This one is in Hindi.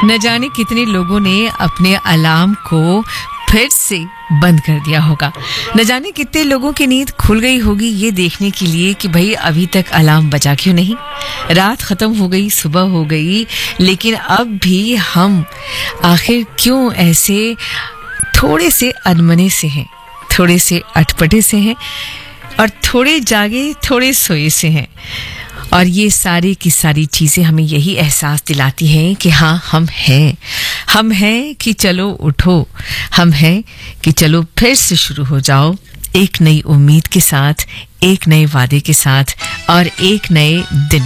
न जाने कितने लोगों ने अपने अलार्म को फिर से बंद कर दिया होगा। न जाने कितने लोगों की नींद खुल गई होगी ये देखने के लिए कि भाई अभी तक अलार्म बजा क्यों नहीं। रात खत्म हो गई, सुबह हो गई, लेकिन अब भी हम आखिर क्यों ऐसे थोड़े से अनमने से हैं, थोड़े से अटपटे से हैं और थोड़े जागे थोड़े सोए से हैं। और ये सारी की सारी चीज़ें हमें यही एहसास दिलाती हैं कि हाँ हम हैं कि चलो उठो, हम हैं कि चलो फिर से शुरू हो जाओ एक नई उम्मीद के साथ, एक नए वादे के साथ और एक नए दिन